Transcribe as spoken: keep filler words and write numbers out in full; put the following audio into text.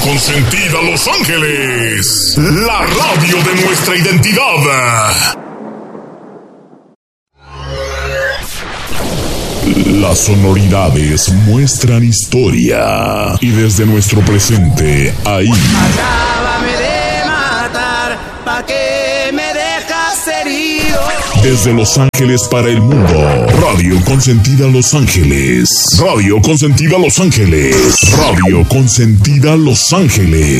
Consentida Los Ángeles, la radio de nuestra identidad. Las sonoridades muestran historia y desde nuestro presente, ahí. Acábame de matar, pa' que me dejas herido. Desde Los Ángeles para el mundo, Radio Consentida Los Ángeles. Radio Consentida Los Ángeles. Radio Consentida Los Ángeles.